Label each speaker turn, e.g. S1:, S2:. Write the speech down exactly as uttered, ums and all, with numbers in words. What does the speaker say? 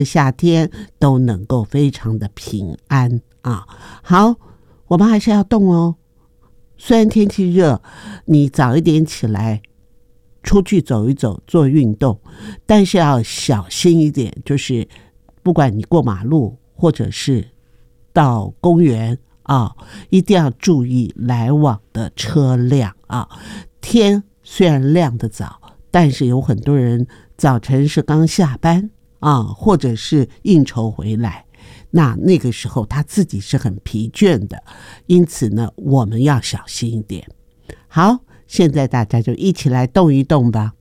S1: 夏天都能够非常的平安啊。好，我们还是要动哦。虽然天气热，你早一点起来出去走一走，做运动，但是要小心一点，就是不管你过马路或者是到公园啊，一定要注意来往的车辆啊。天虽然亮得早，但是有很多人早晨是刚下班啊，或者是应酬回来，那那个时候他自己是很疲倦的，因此呢，我们要小心一点。好，现在大家就一起来动一动吧。